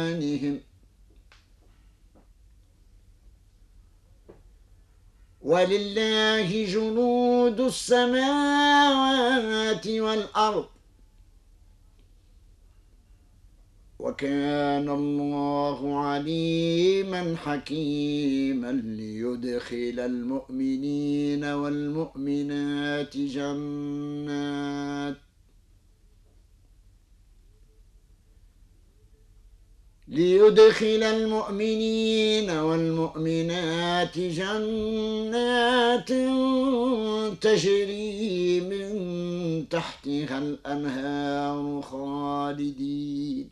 ولله جنود السماوات والأرض وكان الله عليما حكيما ليدخل المؤمنين والمؤمنات جنات تجري من تحتها الأنهار خالدين